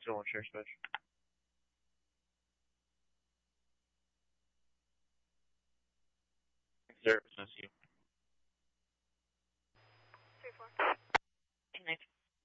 still on share switch. Service, I see you. 3-4. Connect.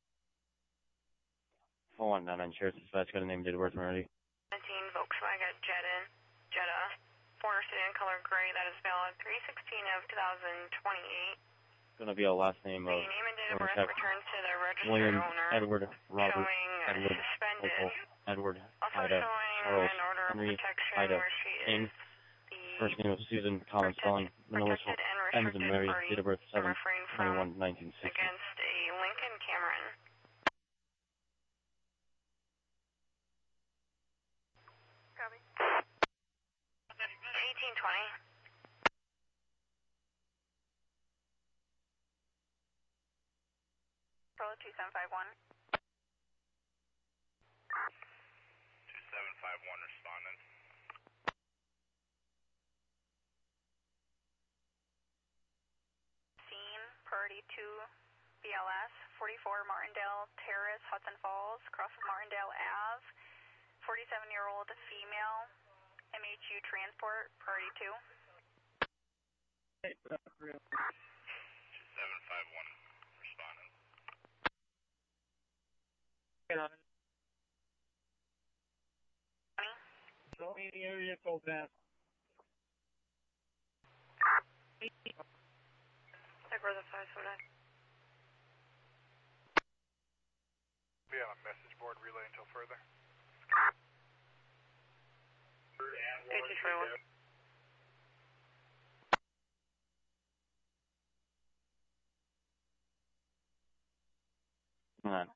419 share dispatch, got a name, date of birth already. 17 Volkswagen Jetta, 4 sedan color gray, that is valid 3/16 of 2028. Gonna be a last name The of name and date of birth returned to the registered William owner, Edward Robert showing Edward suspended. Opal Edward Also Ida showing Charles an order of Henry protection Ida where she King. is the First name of Susan, common spelling, middle initial, protected and M as in restricted Mary, party. date of birth I'm referring from 7/21/1960. against a Lincoln Cameron. Copy. 1820. Bravo 2751. 2751 respondent. Scene, Priority 2, BLS, 44 Martindale Terrace, Hudson Falls, cross of Martindale Ave, 47-year-old female, MHU transport, Priority 2. 2751 respondent. So any area code that. Echo 549. Be on a message board relay until further. 1821. Hold on.